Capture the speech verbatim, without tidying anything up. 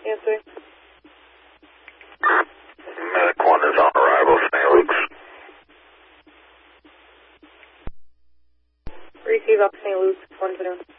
Answer. Medic one is on arrival, Saint Luke's. Receive up Saint Luke's, one zero.